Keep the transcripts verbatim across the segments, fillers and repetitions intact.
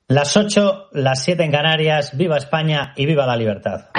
Las ocho, las siete en Canarias. Viva España y viva la libertad.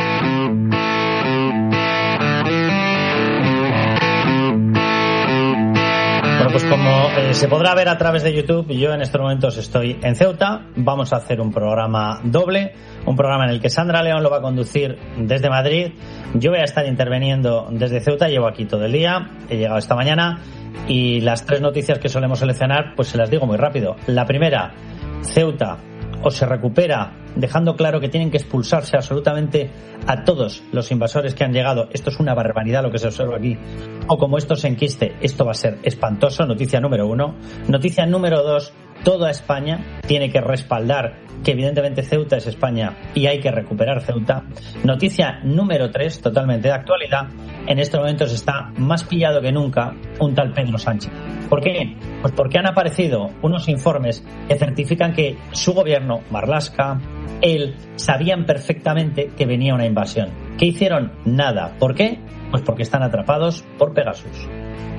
Bueno, pues como eh, se podrá ver a través de YouTube, yo en estos momentos estoy en Ceuta. Vamos a hacer un programa doble, un programa en el que Sandra León lo va a conducir desde Madrid. Yo voy a estar interviniendo desde Ceuta, llevo aquí todo el día, he llegado esta mañana y las tres noticias que solemos seleccionar, pues se las digo muy rápido. La primera, Ceuta o se recupera, dejando claro que tienen que expulsarse absolutamente a todos los invasores que han llegado. Esto es una barbaridad lo que se observa aquí. O como esto se enquiste, esto va a ser espantoso. Noticia número uno. Noticia número dos, toda España tiene que respaldar que evidentemente Ceuta es España y hay que recuperar Ceuta. Noticia número tres, totalmente de actualidad. En estos momentos está más pillado que nunca un tal Pedro Sánchez. ¿Por qué? Pues porque han aparecido unos informes que certifican que su gobierno, Marlaska, él, sabían perfectamente que venía una invasión. ¿Qué hicieron? Nada. ¿Por qué? Pues porque están atrapados por Pegasus.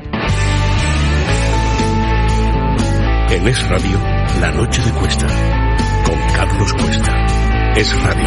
En Es Radio, La Noche de Cuesta, con Carlos Cuesta. Es Radio.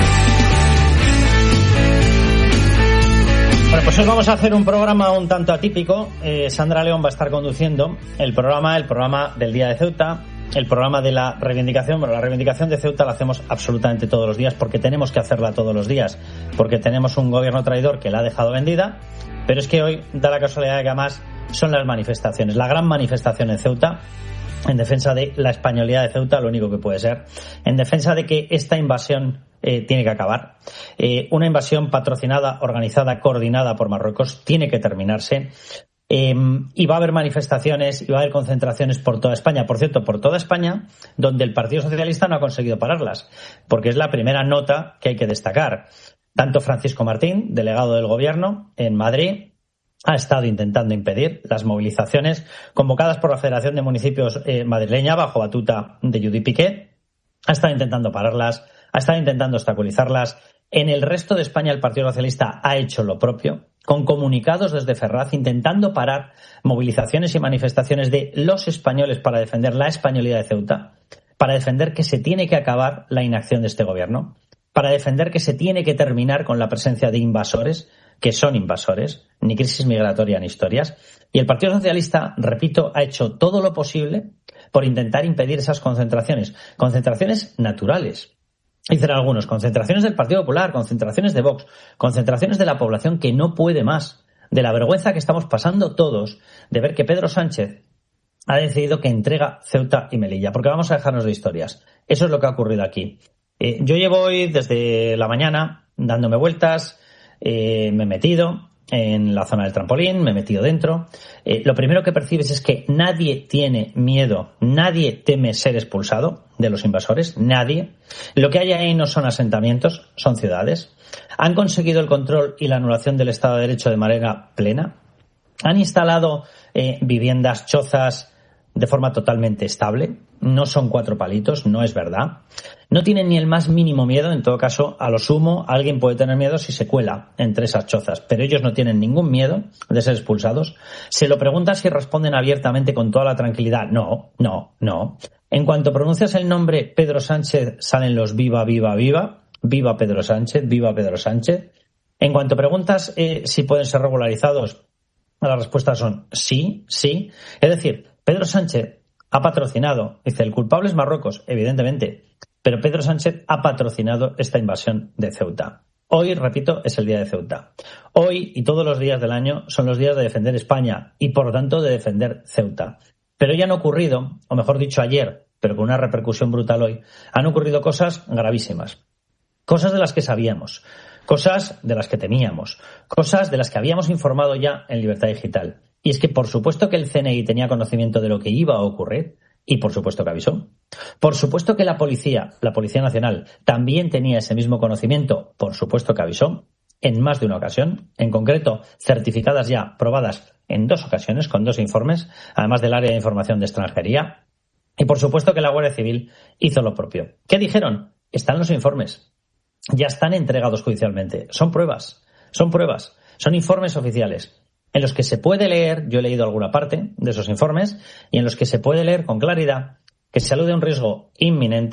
Bueno, pues hoy vamos a hacer un programa un tanto atípico. Eh, Sandra León va a estar conduciendo el programa, el programa del Día de Ceuta, el programa de la reivindicación. Bueno, la reivindicación de Ceuta la hacemos absolutamente todos los días porque tenemos que hacerla todos los días, porque tenemos un gobierno traidor que la ha dejado vendida, pero es que hoy da la casualidad de que además son las manifestaciones, la gran manifestación en Ceuta, en defensa de la españolidad de Ceuta, lo único que puede ser, en defensa de que esta invasión eh, tiene que acabar. Eh, una invasión patrocinada, organizada, coordinada por Marruecos tiene que terminarse. Eh, y va a haber manifestaciones y va a haber concentraciones por toda España. Por cierto, por toda España, donde el Partido Socialista no ha conseguido pararlas, porque es la primera nota que hay que destacar. Tanto Francisco Martín, delegado del Gobierno en Madrid, ha estado intentando impedir las movilizaciones convocadas por la Federación de Municipios eh, madrileña bajo batuta de Judit Piqué. Ha estado intentando pararlas, ha estado intentando obstaculizarlas. En el resto de España el Partido Socialista ha hecho lo propio, con comunicados desde Ferraz intentando parar movilizaciones y manifestaciones de los españoles para defender la españolidad de Ceuta, para defender que se tiene que acabar la inacción de este gobierno, para defender que se tiene que terminar con la presencia de invasores, que son invasores, ni crisis migratoria ni historias. Y el Partido Socialista, repito, ha hecho todo lo posible por intentar impedir esas concentraciones, concentraciones naturales. Dicen algunos, concentraciones del Partido Popular, concentraciones de Vox, concentraciones de la población que no puede más, de la vergüenza que estamos pasando todos de ver que Pedro Sánchez ha decidido que entrega Ceuta y Melilla, porque vamos a dejarnos de historias. Eso es lo que ha ocurrido aquí. Eh, yo llevo hoy desde la mañana dándome vueltas, eh, me he metido en la zona del trampolín, me he metido dentro. Eh, lo primero que percibes es que nadie tiene miedo, nadie teme ser expulsado de los invasores, nadie. Lo que hay ahí no son asentamientos, son ciudades. Han conseguido el control y la anulación del Estado de Derecho de manera plena. Han instalado eh, viviendas, chozas, de forma totalmente estable. No son cuatro palitos, no es verdad. No tienen ni el más mínimo miedo. En todo caso, a lo sumo, alguien puede tener miedo si se cuela entre esas chozas, pero ellos no tienen ningún miedo de ser expulsados. Se lo preguntan si responden abiertamente con toda la tranquilidad. No, no, no. En cuanto pronuncias el nombre Pedro Sánchez, salen los viva, viva, viva. Viva Pedro Sánchez, viva Pedro Sánchez. En cuanto preguntas eh, si pueden ser regularizados, las respuestas son sí, sí. Es decir, Pedro Sánchez ha patrocinado, dice, el culpable es Marruecos, evidentemente, pero Pedro Sánchez ha patrocinado esta invasión de Ceuta. Hoy, repito, es el día de Ceuta. Hoy y todos los días del año son los días de defender España y, por lo tanto, de defender Ceuta. Pero ya han ocurrido, o mejor dicho ayer, pero con una repercusión brutal hoy, han ocurrido cosas gravísimas. Cosas de las que sabíamos, cosas de las que temíamos, cosas de las que habíamos informado ya en Libertad Digital. Y es que por supuesto que el C N I tenía conocimiento de lo que iba a ocurrir y por supuesto que avisó. Por supuesto que la policía, la Policía Nacional, también tenía ese mismo conocimiento, por supuesto que avisó, en más de una ocasión, en concreto certificadas ya, probadas en dos ocasiones con dos informes, además del área de información de extranjería. Y por supuesto que la Guardia Civil hizo lo propio. ¿Qué dijeron? Están los informes. Ya están entregados judicialmente. Son pruebas, son pruebas, son informes oficiales en los que se puede leer, yo he leído alguna parte de esos informes, y en los que se puede leer con claridad que se alude a un riesgo inminente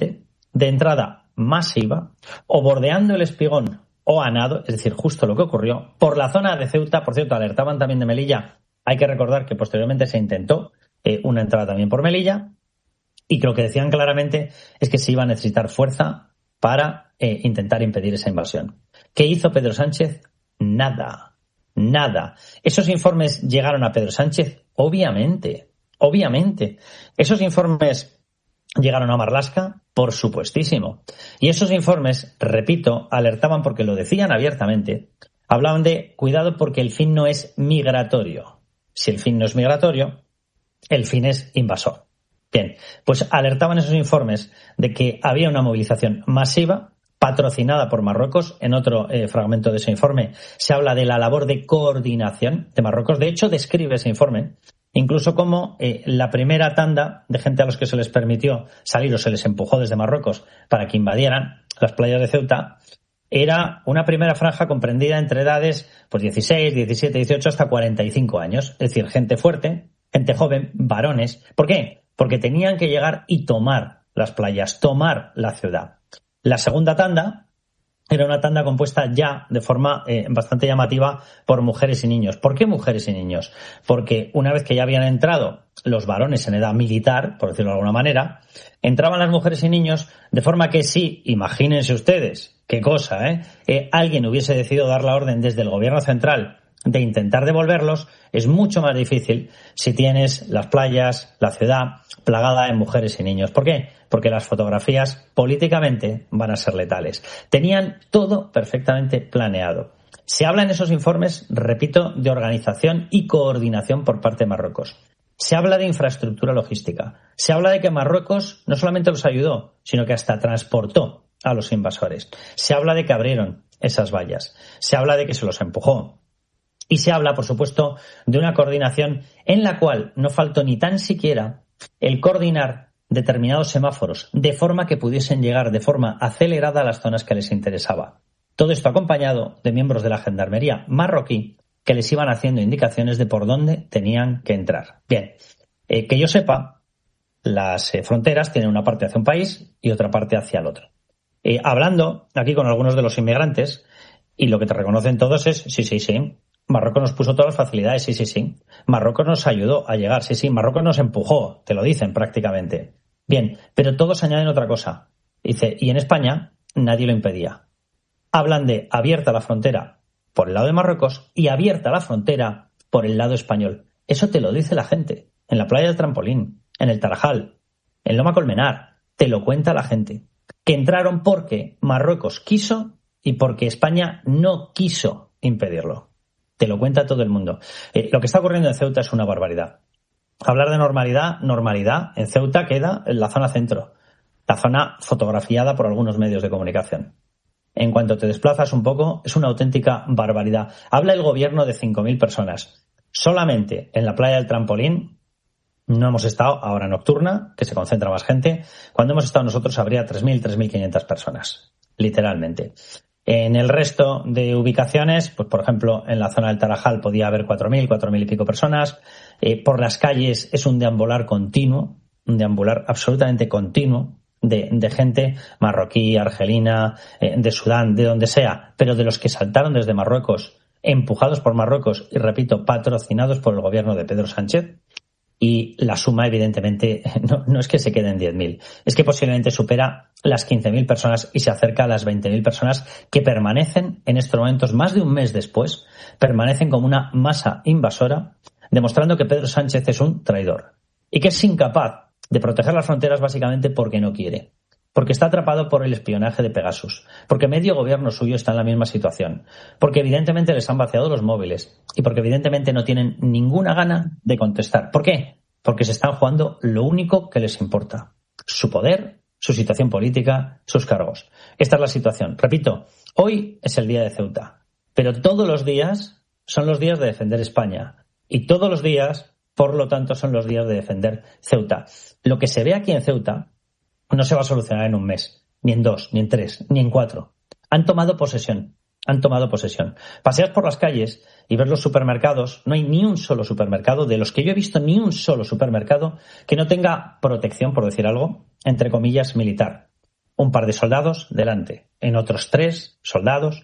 de entrada masiva, o bordeando el Espigón o a nado, es decir, justo lo que ocurrió, por la zona de Ceuta. Por cierto, alertaban también de Melilla. Hay que recordar que posteriormente se intentó eh, una entrada también por Melilla, y lo que decían claramente es que se iba a necesitar fuerza para eh, intentar impedir esa invasión. ¿Qué hizo Pedro Sánchez? Nada, nada. ¿Esos informes llegaron a Pedro Sánchez? Obviamente, obviamente. ¿Esos informes llegaron a Marlaska? Por supuestísimo. Y esos informes, repito, alertaban porque lo decían abiertamente. Hablaban de cuidado porque el fin no es migratorio. Si el fin no es migratorio, el fin es invasor. Bien, pues alertaban esos informes de que había una movilización masiva patrocinada por Marruecos. En otro eh, fragmento de ese informe se habla de la labor de coordinación de Marruecos. De hecho, describe ese informe incluso como eh, la primera tanda de gente a los que se les permitió salir o se les empujó desde Marruecos para que invadieran las playas de Ceuta era una primera franja comprendida entre edades pues dieciséis, diecisiete, dieciocho hasta cuarenta y cinco años. Es decir, gente fuerte, gente joven, varones. ¿Por qué? Porque tenían que llegar y tomar las playas, tomar la ciudad. La segunda tanda era una tanda compuesta ya de forma eh, bastante llamativa por mujeres y niños. ¿Por qué mujeres y niños? Porque una vez que ya habían entrado los varones en edad militar, por decirlo de alguna manera, entraban las mujeres y niños de forma que sí, imagínense ustedes, qué cosa, ¿eh? eh alguien hubiese decidido dar la orden desde el gobierno central de intentar devolverlos, es mucho más difícil si tienes las playas, la ciudad plagada en mujeres y niños. ¿Por qué? Porque las fotografías políticamente van a ser letales. Tenían todo perfectamente planeado. Se habla en esos informes, repito, de organización y coordinación por parte de Marruecos. Se habla de infraestructura logística. Se habla de que Marruecos no solamente los ayudó, sino que hasta transportó a los invasores. Se habla de que abrieron esas vallas. Se habla de que se los empujó. Y se habla, por supuesto, de una coordinación en la cual no faltó ni tan siquiera el coordinar determinados semáforos de forma que pudiesen llegar de forma acelerada a las zonas que les interesaba. Todo esto acompañado de miembros de la gendarmería marroquí que les iban haciendo indicaciones de por dónde tenían que entrar. Bien, eh, que yo sepa, las eh, fronteras tienen una parte hacia un país y otra parte hacia el otro. Eh, hablando aquí con algunos de los inmigrantes, y lo que te reconocen todos es, sí, sí, sí, Marruecos nos puso todas las facilidades, sí, sí, sí. Marruecos nos ayudó a llegar, sí, sí. Marruecos nos empujó, te lo dicen prácticamente. Bien, pero todos añaden otra cosa. Dice, y en España nadie lo impedía. Hablan de abierta la frontera por el lado de Marruecos y abierta la frontera por el lado español. Eso te lo dice la gente. En la playa del Trampolín, en el Tarajal, en Loma Colmenar, te lo cuenta la gente. Que entraron porque Marruecos quiso y porque España no quiso impedirlo. Te lo cuenta todo el mundo. Eh, lo que está ocurriendo en Ceuta es una barbaridad. Hablar de normalidad, normalidad, en Ceuta queda en la zona centro, la zona fotografiada por algunos medios de comunicación. En cuanto te desplazas un poco, es una auténtica barbaridad. Habla el gobierno de cinco mil personas. Solamente en la playa del Trampolín no hemos estado, ahora nocturna, que se concentra más gente. Cuando hemos estado nosotros habría tres mil, tres mil quinientas personas, literalmente. En el resto de ubicaciones, pues por ejemplo, en la zona del Tarajal podía haber cuatro mil, cuatro mil y pico personas. Eh, por las calles es un deambular continuo, un deambular absolutamente continuo de, de gente marroquí, argelina, eh, de Sudán, de donde sea, pero de los que saltaron desde Marruecos, empujados por Marruecos y, repito, patrocinados por el gobierno de Pedro Sánchez. Y la suma, evidentemente, no, no es que se queden diez mil, es que posiblemente supera las quince mil personas y se acerca a las veinte mil personas que permanecen en estos momentos, más de un mes después, permanecen como una masa invasora, demostrando que Pedro Sánchez es un traidor y que es incapaz de proteger las fronteras básicamente porque no quiere. Porque está atrapado por el espionaje de Pegasus, porque medio gobierno suyo está en la misma situación, porque evidentemente les han vaciado los móviles y porque evidentemente no tienen ninguna gana de contestar. ¿Por qué? Porque se están jugando lo único que les importa, su poder, su situación política, sus cargos. Esta es la situación. Repito, hoy es el día de Ceuta, pero todos los días son los días de defender España y todos los días, por lo tanto, son los días de defender Ceuta. Lo que se ve aquí en Ceuta no se va a solucionar en un mes, ni en dos, ni en tres, ni en cuatro. Han tomado posesión, han tomado posesión. Paseas por las calles y ves los supermercados, no hay ni un solo supermercado, de los que yo he visto ni un solo supermercado que no tenga protección, por decir algo, entre comillas, militar. un par de soldados delante, en otros tres soldados